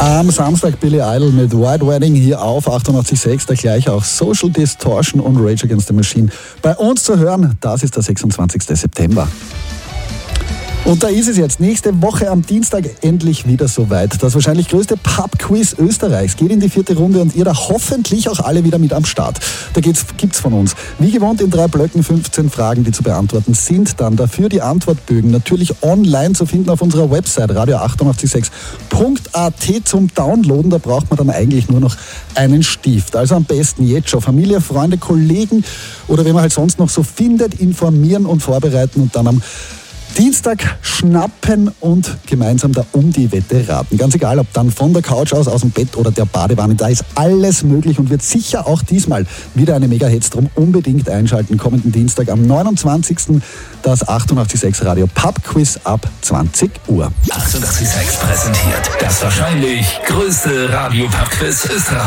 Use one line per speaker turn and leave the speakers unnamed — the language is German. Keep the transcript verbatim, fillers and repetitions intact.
Am Samstag Billy Idol mit White Wedding hier auf achtundachtzig Komma sechs, da gleich auch Social Distortion und Rage Against the Machine bei uns zu hören. Das ist der sechsundzwanzigsten September. Und da ist es jetzt, nächste Woche am Dienstag endlich wieder soweit. Das wahrscheinlich größte Pub-Quiz Österreichs geht in die vierte Runde und ihr da hoffentlich auch alle wieder mit am Start. Da gibt's, gibt's von uns, wie gewohnt, in drei Blöcken fünfzehn Fragen, die zu beantworten sind. Dann dafür die Antwortbögen natürlich online zu finden auf unserer Website radio achtundachtzig Komma sechs Punkt a t zum Downloaden. Da braucht man dann eigentlich nur noch einen Stift. Also am besten jetzt schon Familie, Freunde, Kollegen oder wenn man halt sonst noch so findet, informieren und vorbereiten und dann am Dienstag schnappen und gemeinsam da um die Wette raten. Ganz egal, ob dann von der Couch aus, aus dem Bett oder der Badewanne, da ist alles möglich und wird sicher auch diesmal wieder eine Mega-Hetz drum. Unbedingt einschalten. Kommenden Dienstag am neunundzwanzigsten das achtundachtzig Komma sechs Radio Pub Quiz ab zwanzig Uhr.
achtundachtzig Komma sechs präsentiert das wahrscheinlich größte Radio Pub Quiz Österreichs.